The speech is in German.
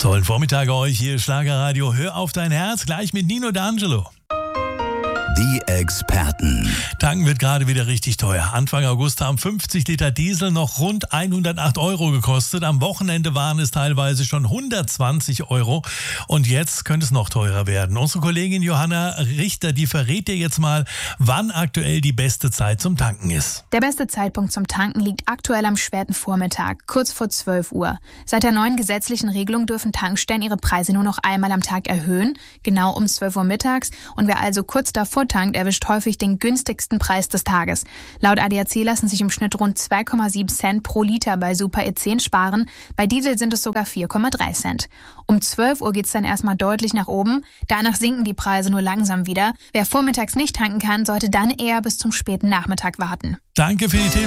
Tollen Vormittag euch, hier Schlagerradio. Hör auf dein Herz, gleich mit Nino D'Angelo. Die Experten. Tanken wird gerade wieder richtig teuer. Anfang August haben 50 Liter Diesel noch rund 108 Euro gekostet. Am Wochenende waren es teilweise schon 120 Euro. Und jetzt könnte es noch teurer werden. Unsere Kollegin Johanna Richter, die verrät dir jetzt mal, wann aktuell die beste Zeit zum Tanken ist. Der beste Zeitpunkt zum Tanken liegt aktuell am späten Vormittag, kurz vor 12 Uhr. Seit der neuen gesetzlichen Regelung dürfen Tankstellen ihre Preise nur noch einmal am Tag erhöhen, genau um 12 Uhr mittags. Und wer also kurz davor tankt, erwischt häufig den günstigsten Preis des Tages. Laut ADAC lassen sich im Schnitt rund 2,7 Cent pro Liter bei Super E10 sparen. Bei Diesel sind es sogar 4,3 Cent. Um 12 Uhr geht es dann erstmal deutlich nach oben. Danach sinken die Preise nur langsam wieder. Wer vormittags nicht tanken kann, sollte dann eher bis zum späten Nachmittag warten. Danke für die Tipps.